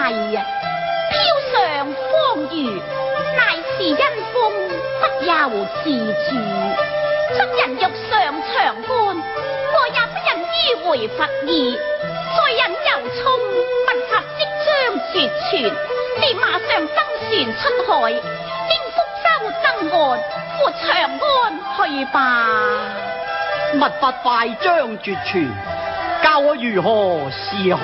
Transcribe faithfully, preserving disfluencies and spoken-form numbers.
呀，飘上风雨，乃是因风不由自主。今人欲上长安，我也不忍迂回佛意，再忍由衷，问法即將絕傳，你馬上登船出海，經福州登岸，赴長安去吧。 密法快將絕傳，教我如何是好？